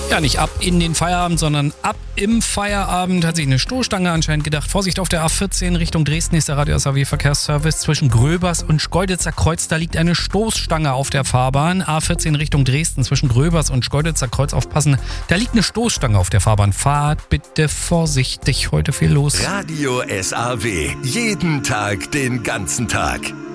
Ja, nicht ab in den Feierabend, sondern ab im Feierabend hat sich eine Stoßstange anscheinend gedacht. Vorsicht auf der A14 Richtung Dresden ist der Radio-SAW-Verkehrsservice. Zwischen Gröbers und Schkeuditzer Kreuz, da liegt eine Stoßstange auf der Fahrbahn. A14 Richtung Dresden zwischen Gröbers und Schkeuditzer Kreuz aufpassen. Da liegt eine Stoßstange auf der Fahrbahn. Fahrt bitte vorsichtig, heute viel los. Radio SAW, jeden Tag, den ganzen Tag.